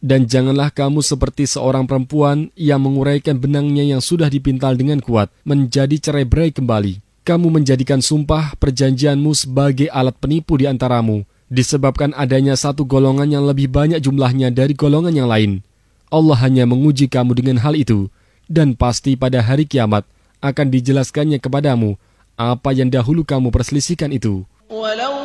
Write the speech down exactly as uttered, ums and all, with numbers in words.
Dan janganlah kamu seperti seorang perempuan yang menguraikan benangnya yang sudah dipintal dengan kuat, menjadi cerai-berai kembali. Kamu menjadikan sumpah perjanjianmu sebagai alat penipu di antaramu, disebabkan adanya satu golongan yang lebih banyak jumlahnya dari golongan yang lain. Allah hanya menguji kamu dengan hal itu, dan pasti pada hari kiamat akan dijelaskannya kepadamu apa yang dahulu kamu perselisihkan itu. Walau